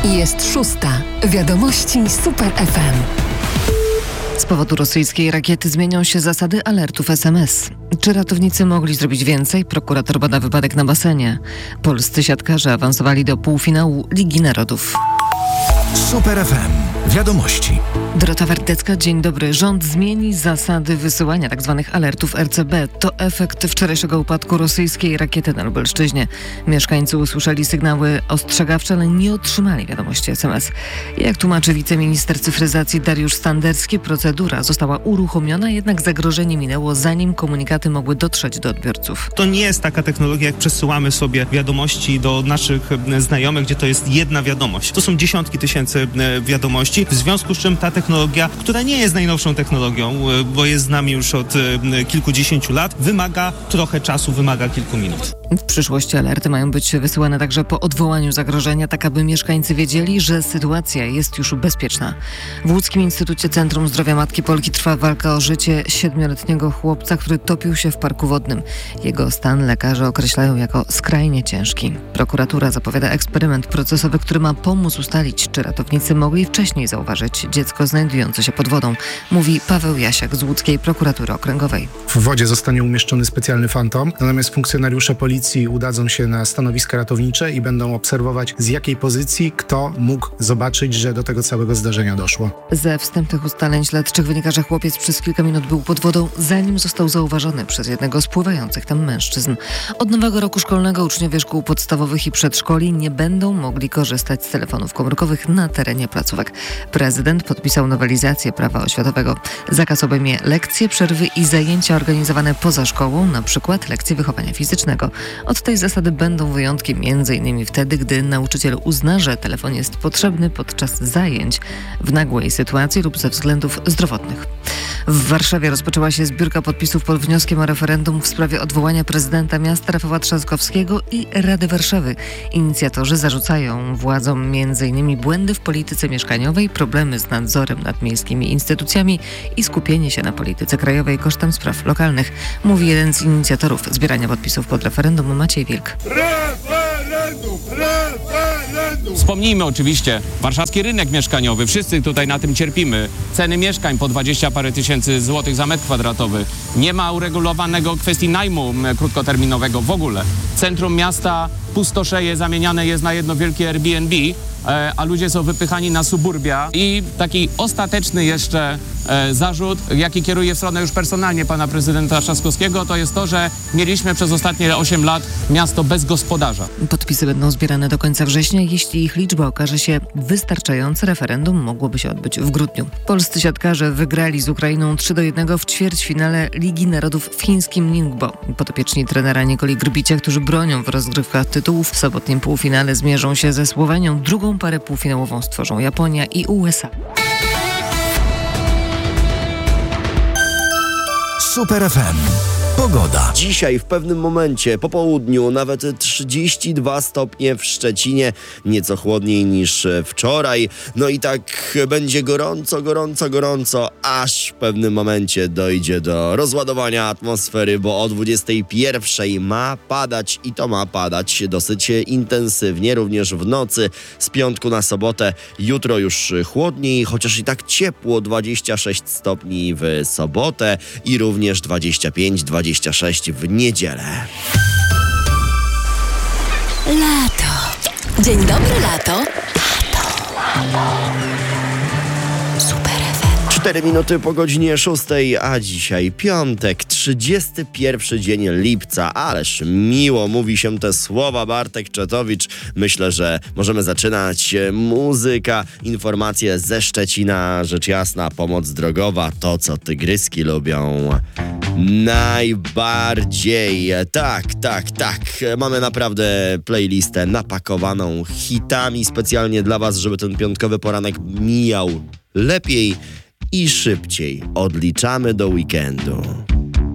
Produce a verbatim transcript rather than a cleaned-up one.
Jest szósta. Wiadomości Super F M. Z powodu rosyjskiej rakiety zmienią się zasady alertów S M S. Czy ratownicy mogli zrobić więcej? Prokurator bada wypadek na basenie. Polscy siatkarze awansowali do półfinału Ligi Narodów. Super F M. Wiadomości. Dorota Wardecka, dzień dobry. Rząd zmieni zasady wysyłania tzw. alertów R C B. To efekt wczorajszego upadku rosyjskiej rakiety na Lubelszczyźnie. Mieszkańcy usłyszeli sygnały ostrzegawcze, ale nie otrzymali wiadomości S M S. Jak tłumaczy wiceminister cyfryzacji Dariusz Standerski, procedura została uruchomiona, jednak zagrożenie minęło, zanim komunikaty mogły dotrzeć do odbiorców. To nie jest taka technologia, jak przesyłamy sobie wiadomości do naszych znajomych, gdzie to jest jedna wiadomość. To są dziesiątki tysięcy wiadomości, w związku z czym ta technologia, która nie jest najnowszą technologią, bo jest z nami już od kilkudziesięciu lat, wymaga trochę czasu, wymaga kilku minut. W przyszłości alerty mają być wysyłane także po odwołaniu zagrożenia, tak aby mieszkańcy wiedzieli, że sytuacja jest już bezpieczna. W Łódzkim Instytucie Centrum Zdrowia Matki Polki trwa walka o życie siedmioletniego chłopca, który topił się w parku wodnym. Jego stan lekarze określają jako skrajnie ciężki. Prokuratura zapowiada eksperyment procesowy, który ma pomóc ustalić, czy ratownicy mogli wcześniej zauważyć dziecko znajdujące się pod wodą, mówi Paweł Jasiak z Łódzkiej Prokuratury Okręgowej. W wodzie zostanie umieszczony specjalny fantom, natomiast funkcjonariusze policji udadzą się na stanowiska ratownicze i będą obserwować, z jakiej pozycji kto mógł zobaczyć, że do tego całego zdarzenia doszło. Ze wstępnych ustaleń śledczych wynika, że chłopiec przez kilka minut był pod wodą, zanim został zauważony przez jednego z pływających tam mężczyzn. Od nowego roku szkolnego uczniowie szkół podstawowych i przedszkoli nie będą mogli korzystać z telefonów komórkowych na terenie placówek. Prezydent podpisał nowelizację prawa oświatowego. Zakaz obejmie lekcje, przerwy i zajęcia organizowane poza szkołą, na przykład lekcje wychowania fizycznego. Od tej zasady będą wyjątki między innymi wtedy, gdy nauczyciel uzna, że telefon jest potrzebny podczas zajęć, w nagłej sytuacji lub ze względów zdrowotnych. W Warszawie rozpoczęła się zbiórka podpisów pod wnioskiem o referendum w sprawie odwołania prezydenta miasta Rafała Trzaskowskiego i Rady Warszawy. Inicjatorzy zarzucają władzom między innymi błędy w polityce mieszkaniowej, problemy z nadzorem nad miejskimi instytucjami i skupienie się na polityce krajowej kosztem spraw lokalnych, mówi jeden z inicjatorów zbierania podpisów pod referendum, Maciej Wilk. Referendum! Referendum! Wspomnijmy oczywiście warszawski rynek mieszkaniowy. Wszyscy tutaj na tym cierpimy. Ceny mieszkań po dwadzieścia parę tysięcy złotych za metr kwadratowy. Nie ma uregulowanego kwestii najmu krótkoterminowego w ogóle. Centrum miasta pustoszeje, zamieniane jest na jedno wielkie Airbnb, a ludzie są wypychani na suburbia. I taki ostateczny jeszcze e, zarzut, jaki kieruje w stronę już personalnie pana prezydenta Trzaskowskiego, to jest to, że mieliśmy przez ostatnie osiem lat miasto bez gospodarza. Podpisy będą zbierane do końca września. Jeśli ich liczba okaże się wystarczająca, referendum mogłoby się odbyć w grudniu. Polscy siatkarze wygrali z Ukrainą trzy do jednego w ćwierćfinale Ligi Narodów w chińskim Ningbo. Podopieczni trenera Nikoli Grbicia, którzy bronią w rozgrywkach tytułów, w sobotnim półfinale zmierzą się ze Słowenią. Drugą parę półfinałową stworzą Japonia i U S A. Super F M. Pogoda. Dzisiaj w pewnym momencie po południu nawet trzydzieści dwa stopnie w Szczecinie, nieco chłodniej niż wczoraj. No i tak będzie gorąco, gorąco, gorąco, aż w pewnym momencie dojdzie do rozładowania atmosfery, bo o dwudziestej pierwszej ma padać i to ma padać dosyć intensywnie, również w nocy z piątku na sobotę. Jutro już chłodniej, chociaż i tak ciepło, dwadzieścia sześć stopni w sobotę i również dwadzieścia pięć dwadzieścia sześć w niedzielę. Lato. Dzień dobry, lato. Lato. Super F M. Cztery minuty po godzinie szóstej, a dzisiaj piątek, trzydziesty pierwszy dzień lipca. Ależ miło mówi się te słowa, Bartek Czetowicz. Myślę, że możemy zaczynać. Muzyka, informacje ze Szczecina, rzecz jasna, pomoc drogowa, to co tygryski lubią najbardziej. Tak, tak, tak. Mamy naprawdę playlistę napakowaną hitami specjalnie dla was, żeby ten piątkowy poranek mijał lepiej i szybciej. Odliczamy do weekendu.